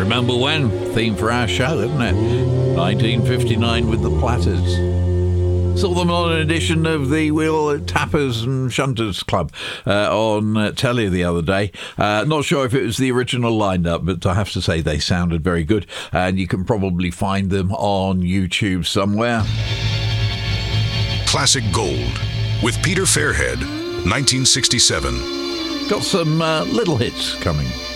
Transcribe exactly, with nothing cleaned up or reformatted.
Remember When? Theme for our show, isn't it? nineteen fifty-nine with the Platters. Saw them on an edition of the Wheel Tappers and Shunters Club uh, on uh, telly the other day. Uh, not sure if it was the original lineup, but I have to say they sounded very good. And you can probably find them on YouTube somewhere. Classic Gold with Peter Fairhead, nineteen sixty-seven. Got some uh, little hits coming.